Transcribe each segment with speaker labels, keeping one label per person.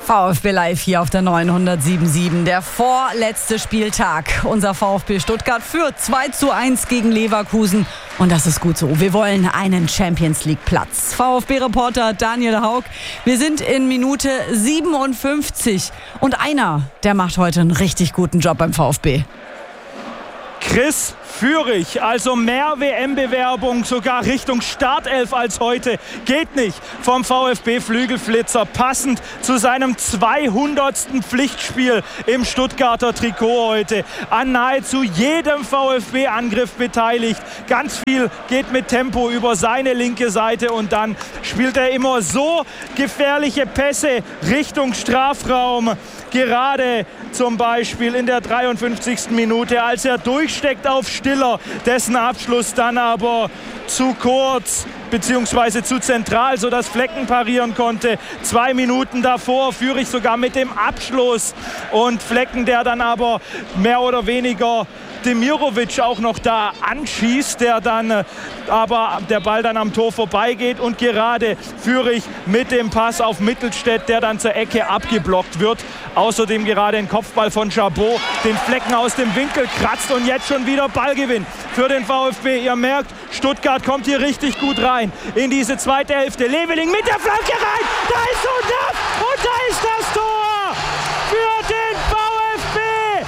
Speaker 1: VfB Live hier auf der 907.7, der vorletzte Spieltag. Unser VfB Stuttgart führt 2:1 gegen Leverkusen. Und das ist gut so. Wir wollen einen Champions-League-Platz. VfB-Reporter Daniel Haug, wir sind in Minute 57. Und einer, der macht heute einen richtig guten Job beim VfB.
Speaker 2: Chris Führig, also mehr WM-Bewerbung sogar Richtung Startelf als heute. Geht nicht vom VfB-Flügelflitzer, passend zu seinem 200. Pflichtspiel im Stuttgarter Trikot heute. An nahezu jedem VfB-Angriff beteiligt. Ganz viel geht mit Tempo über seine linke Seite und dann spielt er immer so gefährliche Pässe Richtung Strafraum. Gerade zum Beispiel in der 53. Minute, als er durchsteckt auf Stiller, dessen Abschluss dann aber zu kurz bzw. zu zentral, sodass Flecken parieren konnte. 2 Minuten davor Führig sogar mit dem Abschluss und Flecken, der dann aber mehr oder weniger Demirovic auch noch da anschießt, der Ball dann am Tor vorbeigeht und gerade Führig mit dem Pass auf Mittelstädt, der dann zur Ecke abgeblockt wird. Außerdem gerade ein Kopfball von Chabot, den Flecken aus dem Winkel kratzt und jetzt schon wieder Ballgewinn für den VfB. Ihr merkt, Stuttgart kommt hier richtig gut rein in diese zweite Hälfte. Leveling mit der Flanke rein, da ist Undaf und da ist das Tor für den VfB.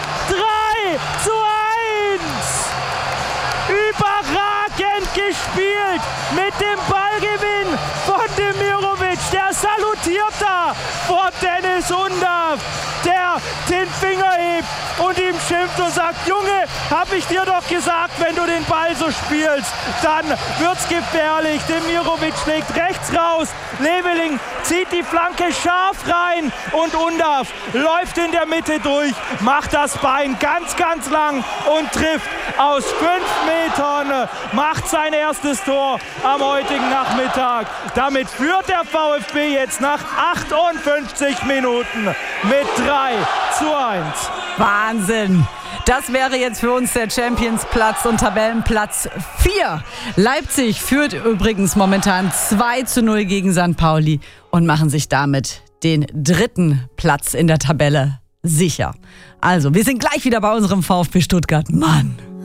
Speaker 2: 3:1. Überragend gespielt mit dem Ballgewinn von Demirovic. Der salutiert da vor Dennis Undaf, der den Finger hebt und ihm schimpft und sagt: Junge, hab ich dir doch gesagt, wenn du den Ball so spielst, dann wird's gefährlich. Demirovic schlägt rechts raus, Leveling zieht die Flanke scharf rein und Undaf läuft in der Mitte durch, macht das Bein ganz, ganz lang und trifft aus 5 Metern, macht sein erstes Tor am heutigen Nachmittag. Damit führt der VfB jetzt nach 58 Minuten mit 3:1.
Speaker 1: Wahnsinn! Das wäre jetzt für uns der Champions-Platz und Tabellenplatz 4. Leipzig führt übrigens momentan 2:0 gegen St. Pauli und machen sich damit den 3. Platz in der Tabelle sicher. Also, wir sind gleich wieder bei unserem VfB Stuttgart. Mann!